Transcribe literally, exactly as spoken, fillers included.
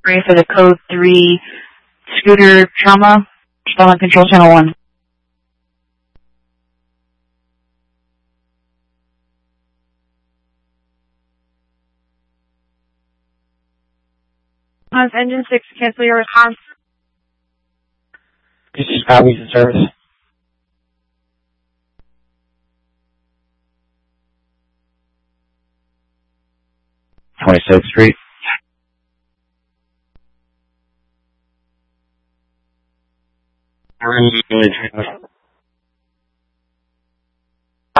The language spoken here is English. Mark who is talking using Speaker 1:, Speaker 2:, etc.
Speaker 1: Ready for the code three scooter trauma. Still on control channel one.
Speaker 2: Uh, engine six, cancel your response.
Speaker 3: This is copies and service. twenty-sixth Street. We're in the village.